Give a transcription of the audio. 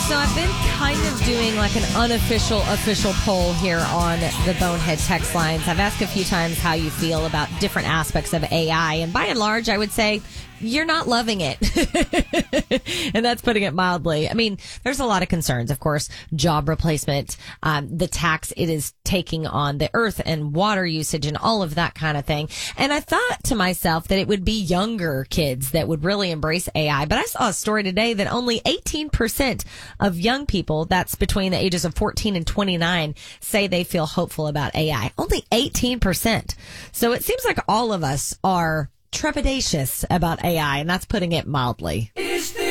So I've been kind of doing like an unofficial, official poll here on the Bonehead text lines. I've asked a few times how you feel about different aspects of AI. And by and large, I would say you're not loving it. And that's putting it mildly. I mean, there's a lot of concerns, of course, job replacement, the tax it is taking on the earth and water usage and all of that kind of thing. And I thought to myself that it would be younger kids that would really embrace AI. But I saw a story today that only 18% of young people, that's between the ages of 14 and 29, say they feel hopeful about AI. Only 18%. So it seems like all of us are trepidatious about AI, and that's putting it mildly.